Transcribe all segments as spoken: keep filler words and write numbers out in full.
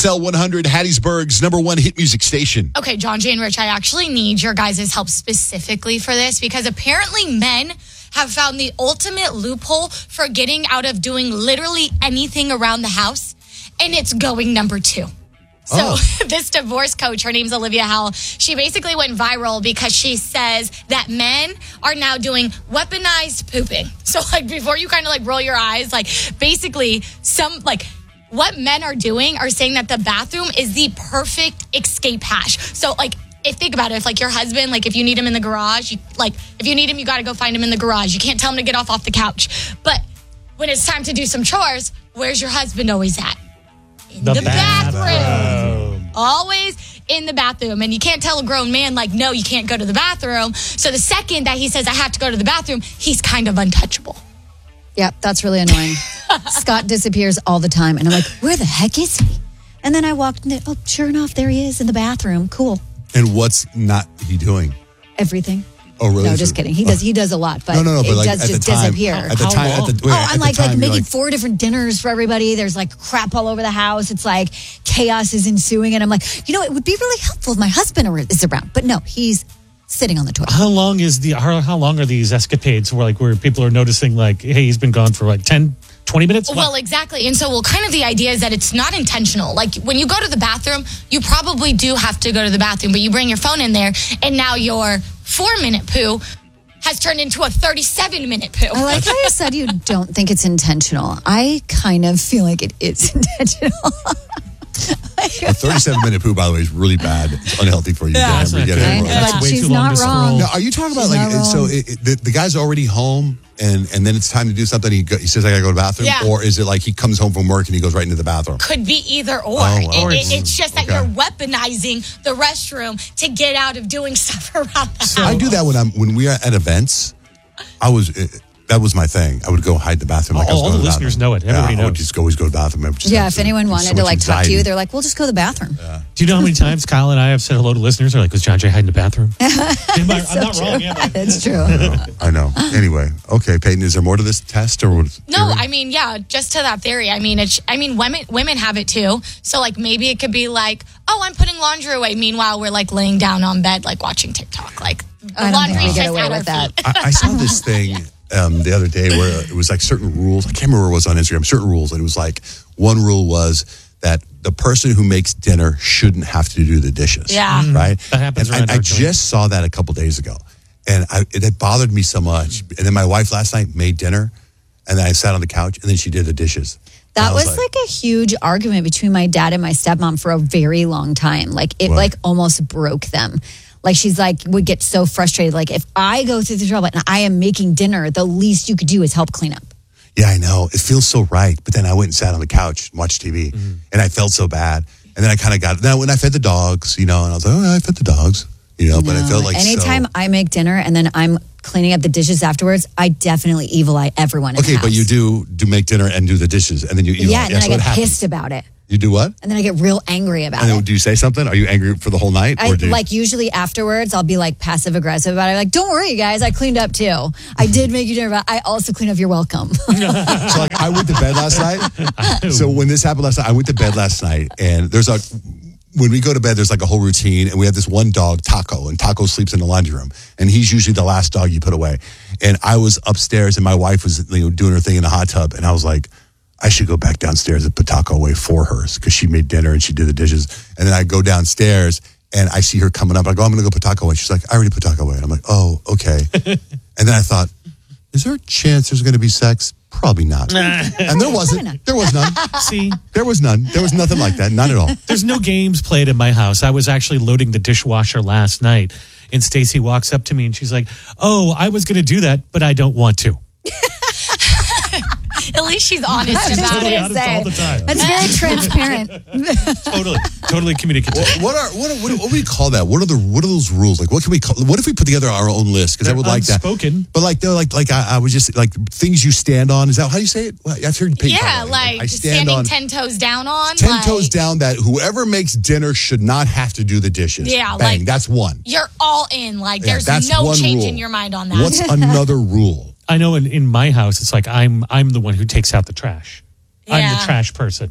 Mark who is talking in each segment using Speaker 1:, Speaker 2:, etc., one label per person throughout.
Speaker 1: X L one hundred, Hattiesburg's number one hit music station.
Speaker 2: Okay, John, Jay, and Rich, I actually need your guys' help specifically for this because apparently men have found the ultimate loophole for getting out of doing literally anything around the house, and it's going number two. So
Speaker 1: Oh.
Speaker 2: this divorce coach, her name's Olivia Howell, she basically went viral because she says that men are now doing weaponized pooping. So like before you kind of like roll your eyes, like basically some like what men are doing are saying that the bathroom is the perfect escape hatch. So like if think about it, if like your husband, like if you need him in the garage, you, like if you need him, you got to go find him in the garage. You can't tell him to get off off the couch. But when it's time to do some chores, where's your husband always at? In the, the bathroom. bathroom. Always in the bathroom. And you can't tell a grown man, like, no, you can't go to the bathroom. So the second that he says, I have to go to the bathroom, he's kind of untouchable.
Speaker 3: Yep, that's really annoying. Scott disappears all the time. And I'm like, where the heck is he? And then I walked in. Oh, sure enough, there he is in the bathroom. Cool.
Speaker 1: And what's not he doing?
Speaker 3: Everything.
Speaker 1: Oh, really?
Speaker 3: No, just kidding. He does. He does a lot, but,
Speaker 1: no, no, no, but
Speaker 3: it
Speaker 1: like
Speaker 3: does
Speaker 1: at
Speaker 3: just
Speaker 1: the time,
Speaker 3: disappear.
Speaker 1: At the
Speaker 4: How
Speaker 1: time,
Speaker 4: long?
Speaker 1: at the, wait,
Speaker 3: Oh,
Speaker 1: at
Speaker 3: I'm
Speaker 1: the
Speaker 3: like
Speaker 1: time,
Speaker 3: like
Speaker 1: you're
Speaker 3: making
Speaker 1: like,
Speaker 3: four different dinners for everybody. There's like crap all over the house. It's like chaos is ensuing, and I'm like, you know, it would be really helpful if my husband is around. But no, he's sitting on the toilet.
Speaker 4: How long is the how, how long are these escapades where like where people are noticing like, hey, he's been gone for like ten, twenty minutes? What?
Speaker 2: Well, exactly. And so, well, kind of the idea is that it's not intentional. Like when you go to the bathroom, you probably do have to go to the bathroom, but you bring your phone in there, and now your four-minute poo has turned into a thirty-seven minute poo.
Speaker 3: I like how you said you don't think it's intentional. I kind of feel like it is intentional.
Speaker 1: a thirty-seven minute poo, by the way, is really bad. It's unhealthy for you.
Speaker 4: Yeah,
Speaker 1: Get
Speaker 4: that's not
Speaker 1: get
Speaker 4: good.
Speaker 1: hemorrhoids.
Speaker 4: That's
Speaker 3: But
Speaker 4: way
Speaker 3: she's
Speaker 4: too long
Speaker 3: not
Speaker 4: to
Speaker 3: wrong.
Speaker 4: scroll.
Speaker 1: Now, are you talking about
Speaker 3: She's
Speaker 1: like
Speaker 3: not
Speaker 1: and so
Speaker 3: wrong.
Speaker 1: it, it- the, the guy's already home and and then it's time to do something? He go, he says I gotta go to the bathroom,
Speaker 2: Yeah.
Speaker 1: or is it like he comes home from work and he goes right into the bathroom?
Speaker 2: Could be either or.
Speaker 1: Oh, wow.
Speaker 2: It- it- it's just that
Speaker 1: Okay.
Speaker 2: you're weaponizing the restroom to get out of doing stuff around the house.
Speaker 1: I do that when I'm when we are at events. I was uh, that was my thing. I would go hide in the bathroom. Like I was
Speaker 4: All
Speaker 1: going
Speaker 4: the
Speaker 1: to
Speaker 4: listeners
Speaker 1: bathroom.
Speaker 4: know it. Everybody
Speaker 1: yeah, I would
Speaker 4: knows.
Speaker 1: just always go to the bathroom. I would just
Speaker 3: Yeah,
Speaker 1: have
Speaker 3: if
Speaker 1: so-
Speaker 3: anyone
Speaker 1: so
Speaker 3: wanted
Speaker 1: much
Speaker 3: to like talk to
Speaker 1: anxiety.
Speaker 3: you, they're like, we'll just go to the bathroom.
Speaker 4: Do you know how many times Kyle and I have said hello to listeners? They're like, was John Jay hiding in the bathroom? Am I, I'm not wrong, am I?
Speaker 3: That's true.
Speaker 1: I know. Anyway, okay, Peyton, is there more to this test or what?
Speaker 2: No, I mean, yeah, just to that theory. I mean, it's. I mean, women women have it too. So, like, maybe it could be like, oh, I'm putting laundry away. Meanwhile, we're like laying down on bed, like watching TikTok. Like, the
Speaker 3: I don't think we
Speaker 2: laundry's
Speaker 3: get
Speaker 2: just
Speaker 3: away
Speaker 2: at our
Speaker 3: with that.
Speaker 2: feet.
Speaker 1: I, I saw this thing um, the other day where it was like certain rules. I can't remember what it was on Instagram. Certain rules, and it was like one rule was that the person who makes dinner shouldn't have to do the dishes.
Speaker 2: Yeah. Mhm.
Speaker 1: Right?
Speaker 4: That happens
Speaker 1: And
Speaker 4: around
Speaker 1: I, I
Speaker 4: our joint.
Speaker 1: just saw that a couple days ago. And I, it, it bothered me so much. And then my wife last night made dinner. And then I sat on the couch. And then she did the dishes.
Speaker 3: That
Speaker 1: And I
Speaker 3: was like, a huge argument between my dad and my stepmom for a very long time. Like it
Speaker 1: What?
Speaker 3: like almost broke them. Like she's like would get so frustrated. Like if I go through the trouble and I am making dinner, the least you could do is help clean up.
Speaker 1: yeah, I know. It feels so right. But then I went and sat on the couch and watched T V.
Speaker 4: Mm-hmm.
Speaker 1: And I felt so bad. And then I kind of got, then when I fed the dogs, you know, and I was like, oh, I fed the dogs, you know, but I
Speaker 3: No,
Speaker 1: felt like
Speaker 3: anytime
Speaker 1: so.
Speaker 3: I make dinner and then I'm cleaning up the dishes afterwards, I definitely evil eye everyone in
Speaker 1: Okay,
Speaker 3: the house.
Speaker 1: but you do do make dinner and do the dishes. And then you, you
Speaker 3: Yeah, and
Speaker 1: yeah,
Speaker 3: then
Speaker 1: so
Speaker 3: I
Speaker 1: what
Speaker 3: get
Speaker 1: happens?
Speaker 3: pissed about it.
Speaker 1: You do what?
Speaker 3: And then I get real angry about
Speaker 1: And then
Speaker 3: it.
Speaker 1: do you say something? Are you angry for the whole night?
Speaker 3: I
Speaker 1: Or do you,
Speaker 3: like usually afterwards I'll be like passive aggressive about it. Like, don't worry, guys, I cleaned up too. I did make you dinner, but I also cleaned up. You're welcome.
Speaker 1: so like I went to bed last night. So when this happened last night, I went to bed last night, and there's a when we go to bed, there's like a whole routine, and we have this one dog, Taco, and Taco sleeps in the laundry room, and he's usually the last dog you put away. And I was upstairs, and my wife was you know doing her thing in the hot tub, and I was like, I should go back downstairs and put Taco away for her because she made dinner and she did the dishes. And then I go downstairs and I see her coming up. I go, I'm going to go put Taco away. She's like, I already put Taco away. And I'm like, oh, okay. And then I thought, is there a chance there's going to be sex? Probably not. And there wasn't. There was none.
Speaker 4: See,
Speaker 1: There was none. There was nothing like that. None at all.
Speaker 4: there's no games played in my house. I was actually loading the dishwasher last night, and Stacy walks up to me and she's like, oh, I was going to do that, but I don't want to.
Speaker 2: At least she's honest about
Speaker 4: Totally
Speaker 2: it.
Speaker 4: honest all the time.
Speaker 3: That's very transparent.
Speaker 4: Totally, totally communicative.
Speaker 1: What are what, are, what, what do we call that? What are the what are those rules? Like what can we call? What if we put together our own list? Because I
Speaker 4: They're
Speaker 1: would like that.
Speaker 4: unspoken.
Speaker 1: But like they're like like I, I was just like things you stand on. Is that how you say it? Well, I've heard Peyton
Speaker 2: Yeah,
Speaker 1: call it.
Speaker 2: like
Speaker 1: I stand
Speaker 2: standing
Speaker 1: on
Speaker 2: ten toes down on.
Speaker 1: ten
Speaker 2: like,
Speaker 1: toes down. That whoever makes dinner should not have to do the dishes.
Speaker 2: Yeah,
Speaker 1: Bang,
Speaker 2: like-
Speaker 1: that's one.
Speaker 2: You're all in. Like,
Speaker 1: Yeah,
Speaker 2: there's
Speaker 1: that's
Speaker 2: no
Speaker 1: one
Speaker 2: change
Speaker 1: rule.
Speaker 2: in your mind on that.
Speaker 1: What's another rule?
Speaker 4: I know in, in my house, it's like I'm I'm the one who takes out the trash. I'm
Speaker 2: Yeah.
Speaker 4: the trash person.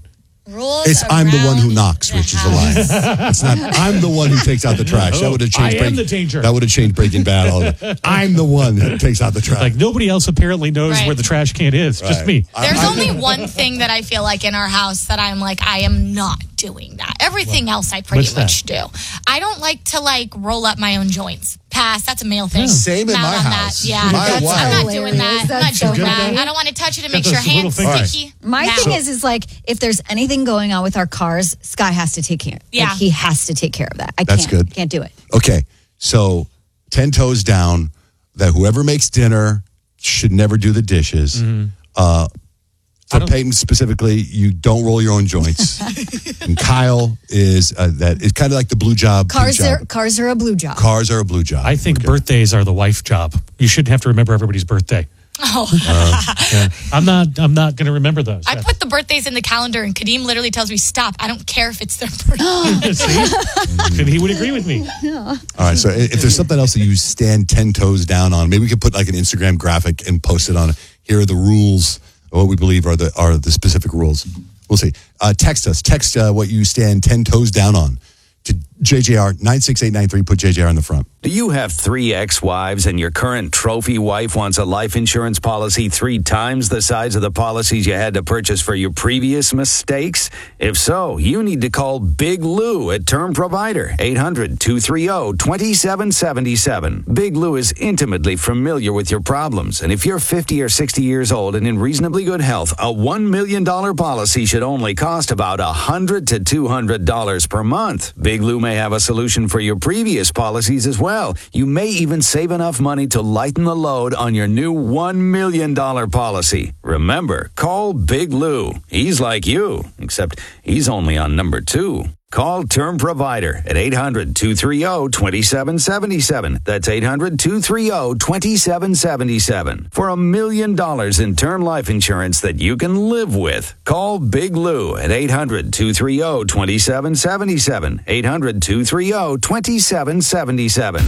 Speaker 2: Rules
Speaker 1: It's I'm the one who
Speaker 2: around
Speaker 1: knocks,
Speaker 2: the
Speaker 1: which is a
Speaker 2: house.
Speaker 1: lie. It's not. I'm the one who takes out the trash. That would have changed.
Speaker 4: I am the danger.
Speaker 1: That would have changed Breaking Bad. All the, I'm the one that takes out the trash.
Speaker 4: Like nobody else apparently knows
Speaker 2: Right.
Speaker 4: where the trash can is. Just
Speaker 1: Right.
Speaker 4: me.
Speaker 2: There's
Speaker 1: I-
Speaker 2: only one thing that I feel like in our house that I'm like, I am not doing that. Everything else I pretty
Speaker 4: what's
Speaker 2: much do. I don't like to like roll up my own joints. Pass. That's a male thing.
Speaker 1: Same in
Speaker 2: Not
Speaker 1: my
Speaker 2: on
Speaker 1: house.
Speaker 2: That. Yeah.
Speaker 1: My
Speaker 2: That's-
Speaker 1: wife-
Speaker 2: I'm not
Speaker 3: Hilarious.
Speaker 2: doing that. I'm not
Speaker 3: That's so
Speaker 2: doing
Speaker 4: good.
Speaker 2: that. I don't want to touch it and make
Speaker 4: Got
Speaker 2: your
Speaker 4: those little
Speaker 2: hands
Speaker 4: fingers.
Speaker 2: sticky.
Speaker 3: My
Speaker 2: Now.
Speaker 3: thing is, is like if there's anything going on with our cars, Sky has to take care.
Speaker 2: Yeah.
Speaker 3: Like, he has to take care of that. I
Speaker 1: That's
Speaker 3: can't.
Speaker 1: good.
Speaker 3: Can't do it.
Speaker 1: Okay, so ten toes down that whoever makes dinner should never do the dishes. Uh, for Peyton specifically, you don't roll your own joints. And Kyle is uh, that it's kind of like the blue job. blue
Speaker 3: Cars
Speaker 1: job.
Speaker 3: are cars are a blue job.
Speaker 1: Cars are a blue job.
Speaker 4: I think
Speaker 1: Okay.
Speaker 4: birthdays are the wife job. You shouldn't have to remember everybody's birthday.
Speaker 2: Oh.
Speaker 4: Yeah. I'm not. I'm not going to remember those.
Speaker 2: I put the birthdays in the calendar, and Kadeem literally tells me, "Stop! I don't care if it's their birthday."
Speaker 4: See? And he would agree with me.
Speaker 1: All right, so if there's something else that you stand ten toes down on, maybe we could put like an Instagram graphic and post it on. Here are the rules. What we believe are the are the specific rules. We'll see. Uh, text us. Text uh, what you stand ten toes down on to J J R nine six eight nine three. Put J J R in the front.
Speaker 5: Do you have three ex-wives and your current trophy wife wants a life insurance policy three times the size of the policies you had to purchase for your previous mistakes? If so, you need to call Big Lou at Term Provider, eight hundred, two three zero, two seven seven seven. Big Lou is intimately familiar with your problems, and if you're fifty or sixty years old and in reasonably good health, a one million dollars policy should only cost about one hundred to two hundred dollars per month. Big Lou may have a solution for your previous policies as well. You may even save enough money to lighten the load on your new one million dollars policy. Remember, call Big Lou. He's like you, except he's only on number two. Call Term Provider at eight hundred, two three zero, two seven seven seven. That's eight hundred, two three zero, two seven seven seven. For a million dollars in term life insurance that you can live with. Call Big Lou at eight hundred, two three zero, two seven seven seven. eight hundred, two three zero, two seven seven seven.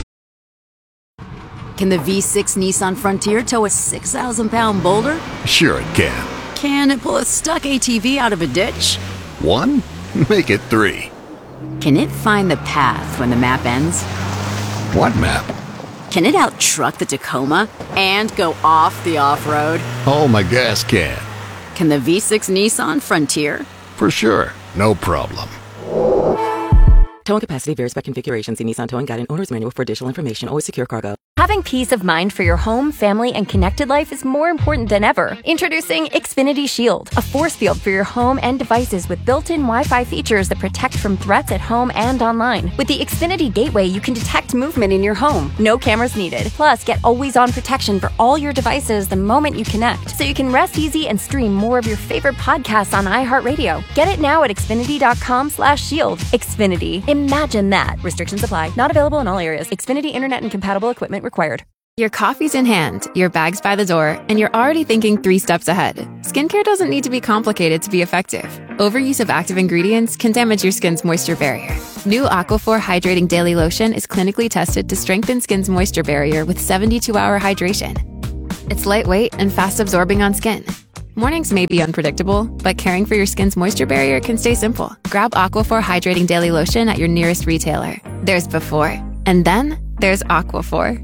Speaker 6: Can the V six Nissan Frontier tow a six thousand pound boulder?
Speaker 7: Sure it can.
Speaker 6: Can it pull a stuck A T V out of a ditch?
Speaker 7: One? Make it three.
Speaker 6: Can it find the path when the map ends?
Speaker 7: What map?
Speaker 6: Can it out-truck the Tacoma and go off the off-road?
Speaker 7: Oh, my gas can.
Speaker 6: Can the V six Nissan Frontier?
Speaker 7: For sure. No problem.
Speaker 8: Towing capacity varies by configuration. See Nissan Towing Guide and Owner's Manual for additional information. Always secure cargo.
Speaker 9: Having peace of mind for your home, family, and connected life is more important than ever. Introducing Xfinity Shield, a force field for your home and devices with built-in Wi-Fi features that protect from threats at home and online. With the Xfinity Gateway, you can detect movement in your home. No cameras needed. Plus, get always-on protection for all your devices the moment you connect, so you can rest easy and stream more of your favorite podcasts on iHeartRadio. Get it now at Xfinity.com slash shield. Xfinity. Imagine that. Restrictions apply. Not available in all areas. Xfinity Internet and compatible equipment required.
Speaker 10: Your coffee's in hand, your bag's by the door, and you're already thinking three steps ahead. Skincare doesn't need to be complicated to be effective. Overuse of active ingredients can damage your skin's moisture barrier. New Aquaphor Hydrating Daily Lotion is clinically tested to strengthen skin's moisture barrier with seventy-two hour hydration. It's lightweight and fast absorbing on skin. Mornings may be unpredictable, but caring for your skin's moisture barrier can stay simple. Grab Aquaphor Hydrating Daily Lotion at your nearest retailer. There's before, and then there's Aquaphor.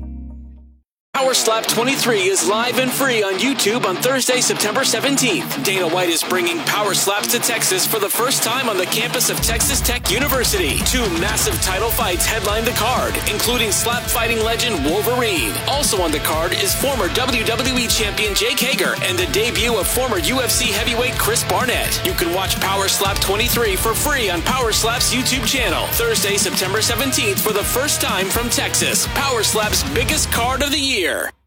Speaker 11: Power Slap twenty-three is live and free on YouTube on Thursday, September seventeenth. Dana White is bringing Power Slaps to Texas for the first time on the campus of Texas Tech University. Two massive title fights headline the card, including slap fighting legend Wolverine. Also on the card is former W W E champion Jake Hager and the debut of former U F C heavyweight Chris Barnett. You can watch Power Slap twenty-three for free on Power Slap's YouTube channel. Thursday, September seventeenth for the first time from Texas. Power Slap's biggest card of the year.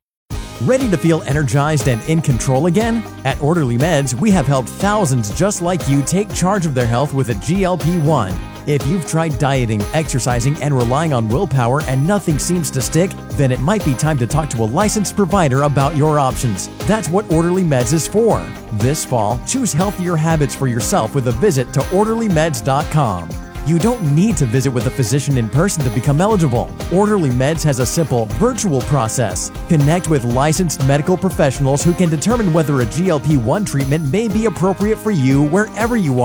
Speaker 12: Ready to feel energized and in control again? At Orderly Meds, we have helped thousands just like you take charge of their health with a G L P one. If you've tried dieting, exercising, and relying on willpower and nothing seems to stick, then it might be time to talk to a licensed provider about your options. That's what Orderly Meds is for. This fall, choose healthier habits for yourself with a visit to orderly meds dot com. You don't need to visit with a physician in person to become eligible. Orderly Meds has a simple, virtual process. Connect with licensed medical professionals who can determine whether a G L P one treatment may be appropriate for you wherever you are.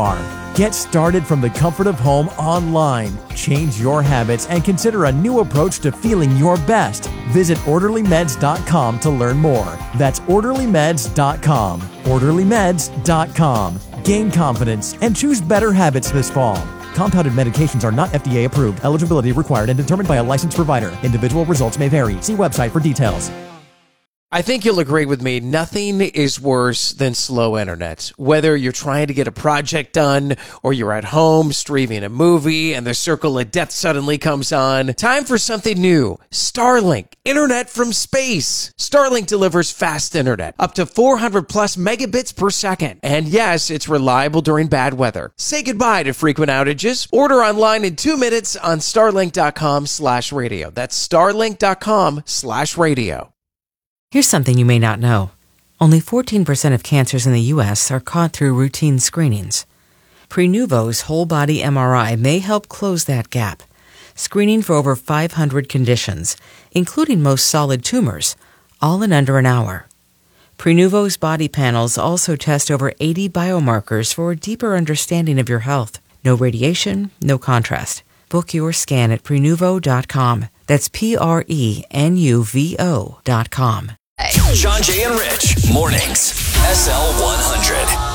Speaker 12: Get started from the comfort of home online. Change your habits and consider a new approach to feeling your best. Visit orderly meds dot com to learn more. That's orderly meds dot com. orderly meds dot com. Gain confidence and choose better habits this fall. Compounded medications are not F D A approved. Eligibility required and determined by a licensed provider. Individual results may vary. See website for details.
Speaker 13: I think you'll agree with me. Nothing is worse than slow internet. Whether you're trying to get a project done or you're at home streaming a movie and the circle of death suddenly comes on, time for something new. Starlink, internet from space. Starlink delivers fast internet, up to four hundred plus megabits per second. And yes, it's reliable during bad weather. Say goodbye to frequent outages. Order online in two minutes on starlink.com slash radio. That's starlink.com slash radio.
Speaker 14: Here's something you may not know. Only fourteen percent of cancers in the U S are caught through routine screenings. Prenuvo's whole-body M R I may help close that gap, screening for over five hundred conditions, including most solid tumors, all in under an hour. Prenuvo's body panels also test over eighty biomarkers for a deeper understanding of your health. No radiation, no contrast. Book your scan at prenuvo dot com. That's P R E N U V O dot com.
Speaker 11: John, Jay, and Rich, mornings, S L one hundred.